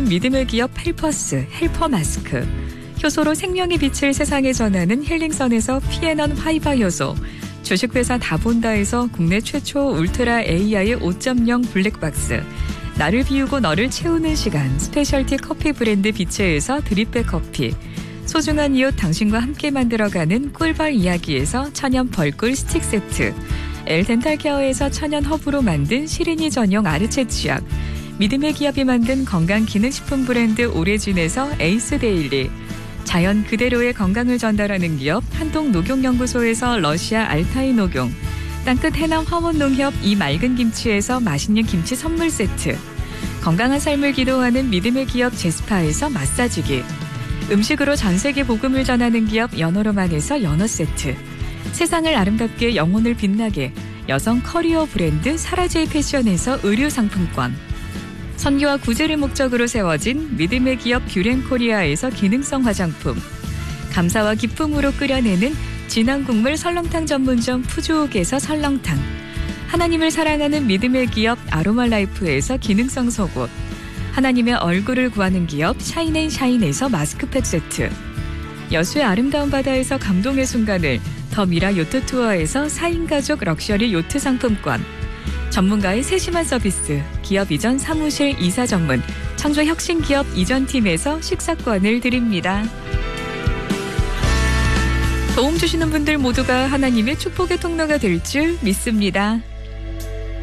전하는 믿음의 기업 펠퍼스 헬퍼 마스크, 효소로 생명의 빛을 세상에 전하는 힐링선에서 피에넌 화이바 효소, 주식회사 다본다에서 국내 최초 울트라 AI 5.0 블랙박스, 나를 비우고 너를 채우는 시간 스페셜티 커피 브랜드 비체에서 드립백 커피, 소중한 이웃 당신과 함께 만들어가는 꿀벌 이야기에서 천연 벌꿀 스틱 세트, 엘덴탈케어에서 천연 허브로 만든 시린이 전용 아르체 치약, 믿음의 기업이 만든 건강기능식품 브랜드 오레진에서 에이스 데일리, 자연 그대로의 건강을 전달하는 기업 한동녹용연구소에서 러시아 알타이 녹용, 땅끝 해남 화원농협 이 맑은 김치에서 맛있는 김치 선물 세트, 건강한 삶을 기도하는 믿음의 기업 제스파에서 마사지기, 음식으로 전 세계 복음을 전하는 기업 연어로만에서 연어 세트, 세상을 아름답게 영혼을 빛나게 여성 커리어 브랜드 사라제이 패션에서 의류 상품권, 선교와 구제를 목적으로 세워진 믿음의 기업 뷰렌코리아에서 기능성 화장품, 감사와 기쁨으로 끓여내는 진한 국물 설렁탕 전문점 푸주옥에서 설렁탕, 하나님을 사랑하는 믿음의 기업 아로마라이프에서 기능성 속옷, 하나님의 얼굴을 구하는 기업 샤인앤샤인에서 마스크팩 세트, 여수의 아름다운 바다에서 감동의 순간을 더 미라 요트 투어에서 4인 가족 럭셔리 요트 상품권, 전문가의 세심한 서비스 기업 이전 사무실 이사 전문 창조 혁신기업 이전팀에서 식사권을 드립니다. 도움 주시는 분들 모두가 하나님의 축복의 통로가 될 줄 믿습니다.